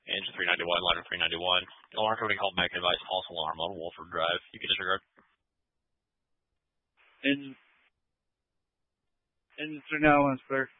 Engine 391, ladder 391. Alarm coding called back advice, false alarm on Wolford Drive. You can disregard. Engine 391 is clear.